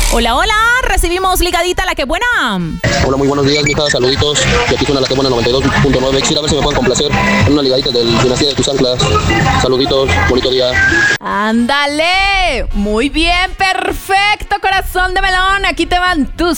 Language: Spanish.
Hola, hola, recibimos ligadita la que buena. Hola, muy buenos días, mija, saluditos. Y aquí suena la que buena 92.9. Quisiera ver si me pueden complacer en una ligadita del Dinastía de tus anclas. Saluditos, bonito día. Ándale, muy bien, perfecto, corazón de melón. Aquí te van tus